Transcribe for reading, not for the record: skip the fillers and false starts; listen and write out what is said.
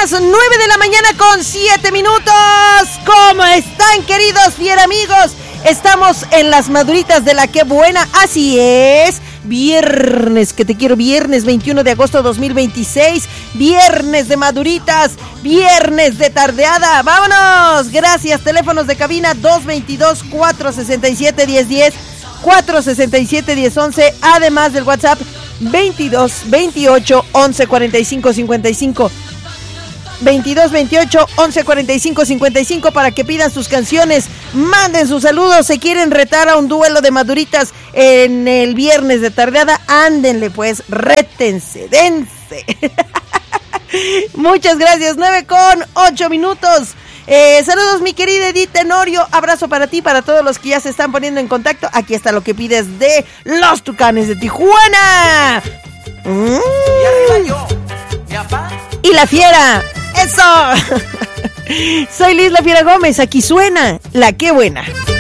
las 9 de la mañana con 7 minutos. ¿Cómo están, queridos fiel amigos? Estamos en las maduritas de la que buena, así es. Viernes, que te quiero, viernes 21 de agosto 2026. Viernes de maduritas, viernes de tardeada. ¡Vámonos! Gracias. Teléfonos de cabina 222-467-1010, 467-1011, además del WhatsApp 22 28 11 45 55. 22 28 11 45 55 para que pidan sus canciones, manden sus saludos. Se quieren retar a un duelo de maduritas en el viernes de tardeada, ándenle pues, rétense, dense. Muchas gracias. 9:08 minutos. Saludos, mi querida Edith Tenorio. Abrazo para ti, para todos los que ya se están poniendo en contacto. Aquí está lo que pides de los Tucanes de Tijuana. Y arriba yo, mi papá. Y la Fiera. ¡Eso! Soy Liz La Fiera Gómez. Aquí suena La Que Buena.